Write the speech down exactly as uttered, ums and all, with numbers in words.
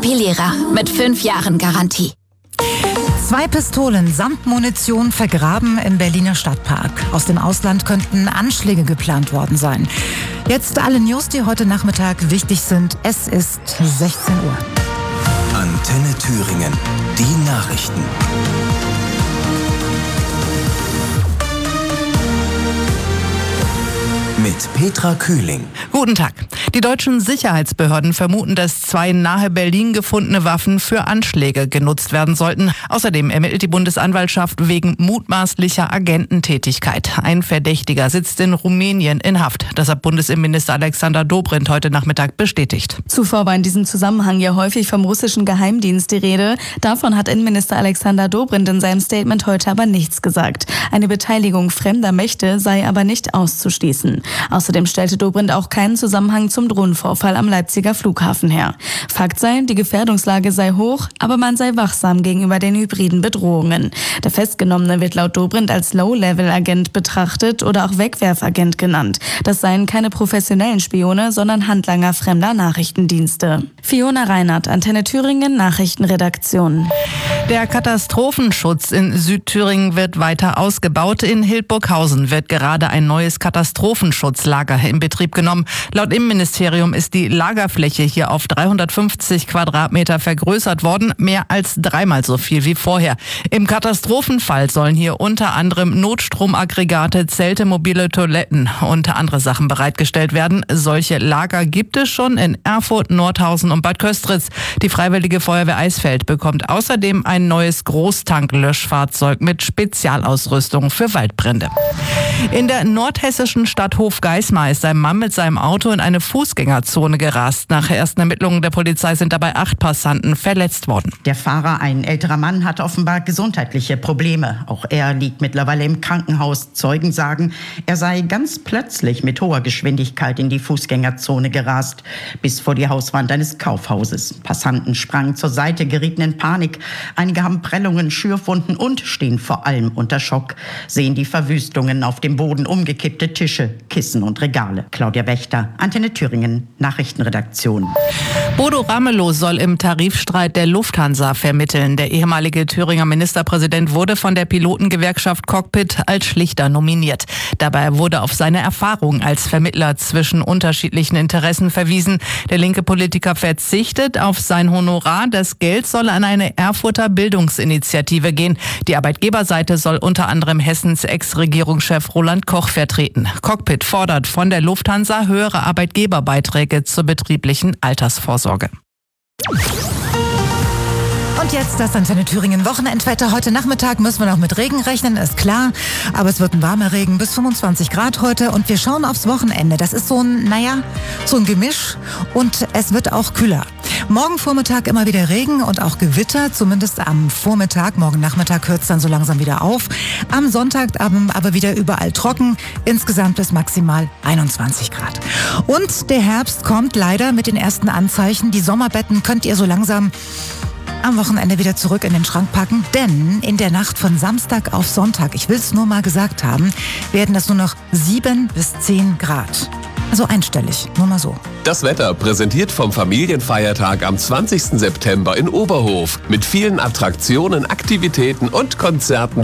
Depilierer mit fünf Jahren Garantie. Zwei Pistolen samt Munition vergraben im Berliner Stadtpark. Aus dem Ausland könnten Anschläge geplant worden sein. Jetzt alle News, die heute Nachmittag wichtig sind. Es ist sechzehn Uhr. Antenne Thüringen. Die Nachrichten. Mit Petra Kühling. Guten Tag. Die deutschen Sicherheitsbehörden vermuten, dass zwei nahe Berlin gefundene Waffen für Anschläge genutzt werden sollten. Außerdem ermittelt die Bundesanwaltschaft wegen mutmaßlicher Agententätigkeit. Ein Verdächtiger sitzt in Rumänien in Haft. Das hat Bundesinnenminister Alexander Dobrindt heute Nachmittag bestätigt. Zuvor war in diesem Zusammenhang ja häufig vom russischen Geheimdienst die Rede. Davon hat Innenminister Alexander Dobrindt in seinem Statement heute aber nichts gesagt. Eine Beteiligung fremder Mächte sei aber nicht auszuschließen. Außerdem stellte Dobrindt auch keinen Zusammenhang zum Drohnenvorfall am Leipziger Flughafen her. Fakt sei, die Gefährdungslage sei hoch, aber man sei wachsam gegenüber den hybriden Bedrohungen. Der Festgenommene wird laut Dobrindt als Low-Level-Agent betrachtet oder auch Wegwerfagent genannt. Das seien keine professionellen Spione, sondern Handlanger fremder Nachrichtendienste. Fiona Reinhardt, Antenne Thüringen, Nachrichtenredaktion. Der Katastrophenschutz in Südthüringen wird weiter ausgebaut. In Hildburghausen wird gerade ein neues Katastrophenschutzlager in Betrieb genommen. Laut Innenministerium ist die Lagerfläche hier auf dreihundertfünfzig Quadratmeter vergrößert worden, mehr als dreimal so viel wie vorher. Im Katastrophenfall sollen hier unter anderem Notstromaggregate, Zelte, mobile Toiletten und andere Sachen bereitgestellt werden. Solche Lager gibt es schon in Erfurt, Nordhausen und Bad Köstritz. Die Freiwillige Feuerwehr Eisfeld bekommt außerdem ein neues Großtanklöschfahrzeug mit Spezialausrüstung für Waldbrände. In der nordhessischen Stadt Hofgeismar ist ein Mann mit seinem Auto in eine Fußgängerzone gerast. Nach ersten Ermittlungen der Polizei sind dabei acht Passanten verletzt worden. Der Fahrer, ein älterer Mann, hat offenbar gesundheitliche Probleme. Auch er liegt mittlerweile im Krankenhaus. Zeugen sagen, er sei ganz plötzlich mit hoher Geschwindigkeit in die Fußgängerzone gerast, bis vor die Hauswand eines Kaufhauses. Passanten sprangen zur Seite, gerieten in Panik. Einige haben Prellungen, Schürfwunden und stehen vor allem unter Schock, sehen die Verwüstungen auf dem Boden, umgekippte Tische, Kissen und Regale. Claudia Wächter, Antenne Thüringen, Nachrichtenredaktion. Bodo Ramelow soll im Tarifstreit der Lufthansa vermitteln. Der ehemalige Thüringer Ministerpräsident wurde von der Pilotengewerkschaft Cockpit als Schlichter nominiert. Dabei wurde auf seine Erfahrung als Vermittler zwischen unterschiedlichen Interessen verwiesen. Der linke Politiker verzichtet auf sein Honorar. Das Geld soll an eine Erfurter Bildungsinitiative gehen. Die Arbeitgeberseite soll unter anderem Hessens Ex-Regierungschef Roland Koch vertreten. Cockpit fordert von der Lufthansa höhere Arbeitgeberbeiträge zur betrieblichen Altersvorsorge. Und jetzt das Antenne Thüringen Wochenendwetter. Heute Nachmittag müssen wir noch mit Regen rechnen, ist klar. Aber es wird ein warmer Regen bis fünfundzwanzig Grad heute. Und wir schauen aufs Wochenende. Das ist so ein, naja, so ein Gemisch. Und es wird auch kühler. Morgen Vormittag immer wieder Regen und auch Gewitter. Zumindest am Vormittag. Morgen Nachmittag hört es dann so langsam wieder auf. Am Sonntagabend aber wieder überall trocken. Insgesamt bis maximal einundzwanzig Grad. Und der Herbst kommt leider mit den ersten Anzeichen. Die Sommerbetten könnt ihr so langsam am Wochenende wieder zurück in den Schrank packen, denn in der Nacht von Samstag auf Sonntag, ich will es nur mal gesagt haben, werden das nur noch sieben bis zehn Grad. Also einstellig, nur mal so. Das Wetter präsentiert vom Familienfeiertag am zwanzigsten September in Oberhof mit vielen Attraktionen, Aktivitäten und Konzerten